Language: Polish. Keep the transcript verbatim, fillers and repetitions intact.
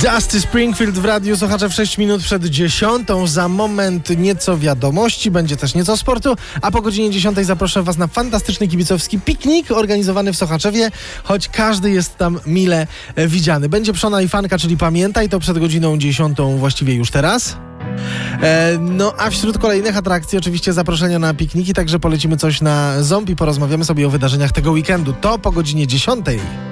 Dusty Springfield w radiu, słuchacze, w sześć minut przed dziesiątą. Za moment nieco wiadomości, będzie też nieco sportu, a po godzinie dziesiątej zaproszę Was na fantastyczny kibicowski piknik organizowany w Sochaczewie, choć każdy jest tam mile widziany. Będzie Przona i Fanka, czyli pamiętaj, to przed godziną dziesiątą, właściwie już teraz. E, no a wśród kolejnych atrakcji oczywiście zaproszenia na pikniki, także polecimy coś na Zombie, porozmawiamy sobie o wydarzeniach tego weekendu. To po godzinie dziesiątej.